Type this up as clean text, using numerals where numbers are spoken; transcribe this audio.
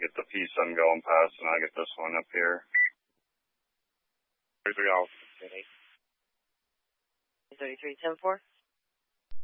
get the P-Sun going past, and I'll get this one up here. 33 Alpha. 33, 10-4.